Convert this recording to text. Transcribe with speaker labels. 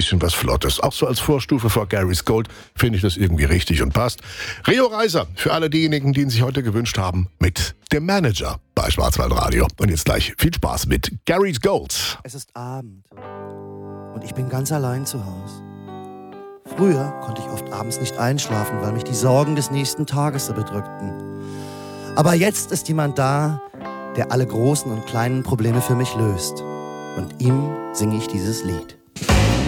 Speaker 1: bisschen was Flottes. Auch so als Vorstufe vor Gary's Gold finde ich das irgendwie richtig und passt. Rio Reiser, für alle diejenigen, die ihn sich heute gewünscht haben, mit dem Manager bei Schwarzwaldradio. Und jetzt gleich viel Spaß mit Gary's Gold.
Speaker 2: Es ist Abend und ich bin ganz allein zu Hause. Früher konnte ich oft abends nicht einschlafen, weil mich die Sorgen des nächsten Tages so bedrückten. Aber jetzt ist jemand da, der alle großen und kleinen Probleme für mich löst. Und ihm singe ich dieses Lied.